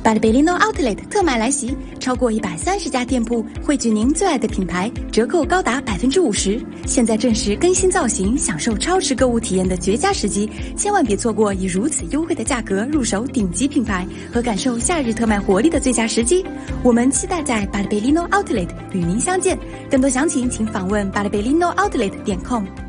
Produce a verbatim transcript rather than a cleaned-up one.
巴德贝利诺 Outlet 特卖来袭，超过一百三十家店铺汇聚您最爱的品牌，折扣高达百分之五十。现在正是更新造型、享受超值购物体验的绝佳时机，千万别错过以如此优惠的价格入手顶级品牌和感受夏日特卖活力的最佳时机。我们期待在巴德贝利诺 Outlet 与您相见。更多详情请访问巴德贝利诺 Outlet 点 com。